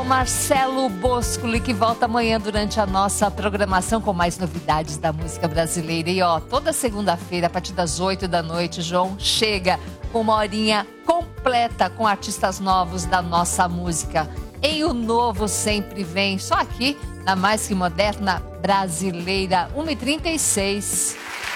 Marcelo Boscoli, que volta amanhã durante a nossa programação com mais novidades da música brasileira. E toda segunda-feira, a partir das 8 da noite, João chega com uma horinha completa com artistas novos da nossa música. E o novo sempre vem, só aqui, na Mais Que Moderna Brasileira, 1h36.